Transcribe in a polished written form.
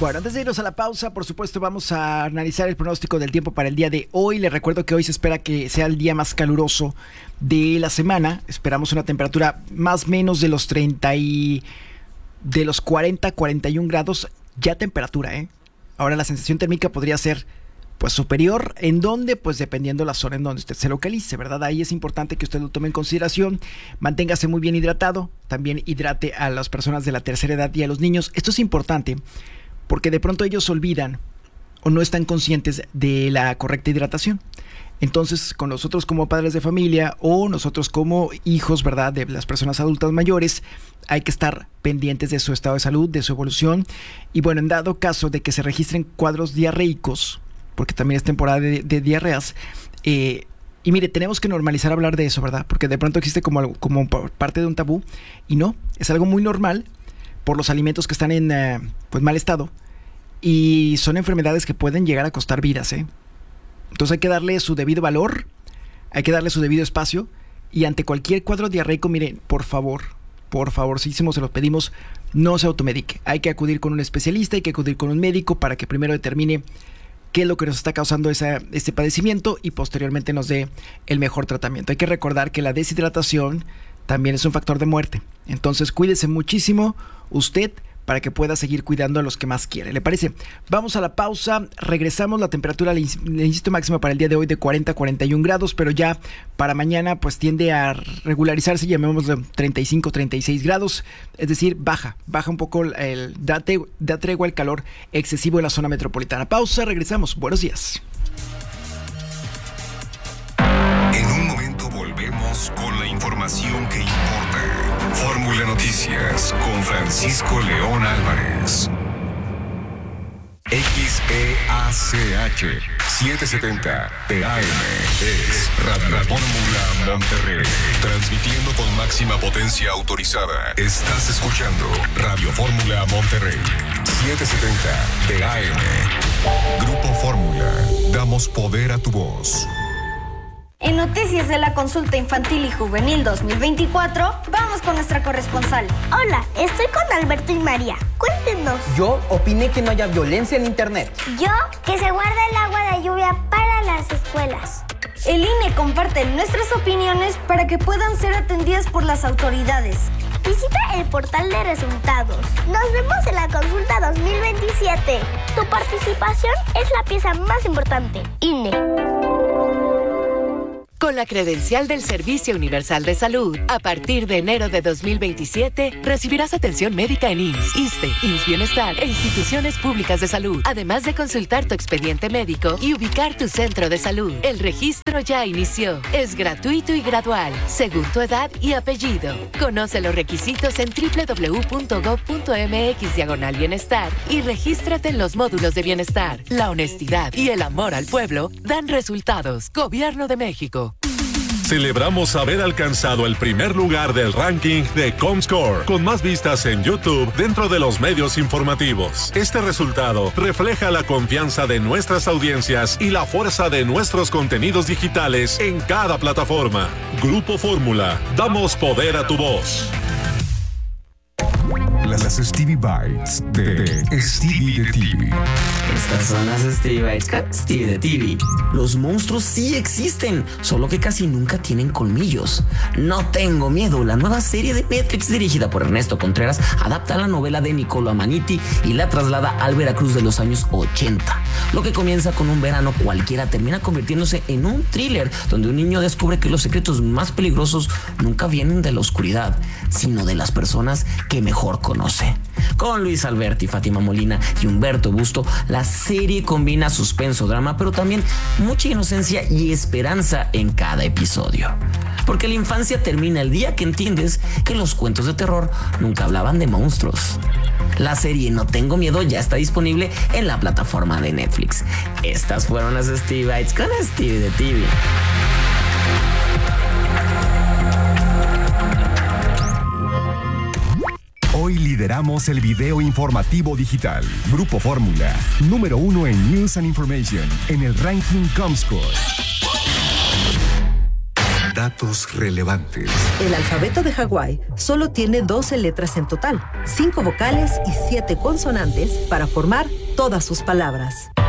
Bueno, antes de irnos a la pausa, por supuesto, vamos a analizar el pronóstico del tiempo para el día de hoy. Les recuerdo que hoy se espera que sea el día más caluroso de la semana. Esperamos una temperatura más o menos de los 40, 41 grados. Ya temperatura, ¿eh? Ahora la sensación térmica podría ser pues superior. ¿En dónde? Pues dependiendo la zona en donde usted se localice, ¿verdad? Ahí es importante que usted lo tome en consideración. Manténgase muy bien hidratado. También hidrate a las personas de la tercera edad y a los niños. Esto es importante porque de pronto ellos olvidan o no están conscientes de la correcta hidratación. Entonces, con nosotros como padres de familia o nosotros como hijos, ¿verdad?, de las personas adultas mayores, hay que estar pendientes de su estado de salud, de su evolución. Y bueno, en dado caso de que se registren cuadros diarreicos, porque también es temporada de diarreas, y mire, tenemos que normalizar hablar de eso, ¿verdad? Porque de pronto existe como parte de un tabú, y no, es algo muy normal por los alimentos que están en pues mal estado, y son enfermedades que pueden llegar a costar vidas, ¿eh? Entonces hay que darle su debido valor, hay que darle su debido espacio, y ante cualquier cuadro diarreico, miren, por favorcísimo, se los pedimos, no se automedique. Hay que acudir con un especialista, hay que acudir con un médico para que primero determine qué es lo que nos está causando este padecimiento y posteriormente nos dé el mejor tratamiento. Hay que recordar que la deshidratación también es un factor de muerte. Entonces cuídese muchísimo usted para que pueda seguir cuidando a los que más quiere. ¿Le parece? Vamos a la pausa, regresamos. La temperatura, le insisto, máxima para el día de hoy de 40, 41 grados, pero ya para mañana pues tiende a regularizarse, llamémoslo 35, 36 grados, es decir, baja un poco, da tregua al calor excesivo en la zona metropolitana. Pausa, regresamos. Buenos días. En un momento volvemos con la información que importa. Fórmula Noticias con Francisco León Álvarez. XEACH 770 TAM es Radio Fórmula Monterrey. Transmitiendo con máxima potencia autorizada. Estás escuchando Radio Fórmula Monterrey 770 TAM. Grupo Fórmula. Damos poder a tu voz. En Noticias de la Consulta Infantil y Juvenil 2024, vamos con nuestra corresponsal. Hola, estoy con Alberto y María. Cuéntenos. Yo opiné que no haya violencia en internet. Yo, que se guarde el agua de lluvia para las escuelas. El INE comparte nuestras opiniones para que puedan ser atendidas por las autoridades. Visita el portal de resultados. Nos vemos en la consulta 2027. Tu participación es la pieza más importante. INE. Con la credencial del Servicio Universal de Salud, a partir de enero de 2027, recibirás atención médica en IMSS, ISSSTE, IMSS Bienestar e instituciones públicas de salud, además de consultar tu expediente médico y ubicar tu centro de salud. El registro ya inició. Es gratuito y gradual, según tu edad y apellido. Conoce los requisitos en www.gov.mx/bienestar y regístrate en los módulos de bienestar. La honestidad y el amor al pueblo dan resultados. Gobierno de México. Celebramos haber alcanzado el primer lugar del ranking de Comscore, con más vistas en YouTube dentro de los medios informativos. Este resultado refleja la confianza de nuestras audiencias y la fuerza de nuestros contenidos digitales en cada plataforma. Grupo Fórmula, damos poder a tu voz. Las Stevie Bites de Stevie de TV. Estas son las Stevie Bites con Stevie de TV. Los monstruos sí existen, solo que casi nunca tienen colmillos. No tengo miedo. La nueva serie de Netflix dirigida por Ernesto Contreras adapta la novela de Niccolo Amaniti y la traslada al Veracruz de los años 80. Lo que comienza con un verano cualquiera termina convirtiéndose en un thriller donde un niño descubre que los secretos más peligrosos nunca vienen de la oscuridad, sino de las personas que mejor conoce. Con Luis Alberti, Fátima Molina y Humberto Busto, la serie combina suspenso, drama, pero también mucha inocencia y esperanza en cada episodio. Porque la infancia termina el día que entiendes que los cuentos de terror nunca hablaban de monstruos. La serie No Tengo Miedo ya está disponible en la plataforma de Netflix. Estas fueron las Stevie Bites con Stevie de TV. Hoy lideramos el video informativo digital. Grupo Fórmula, número 1 en News and Information en el ranking Comscore. datos relevantes. El alfabeto de Hawái solo tiene 12 letras en total, 5 vocales y 7 consonantes para formar todas sus palabras.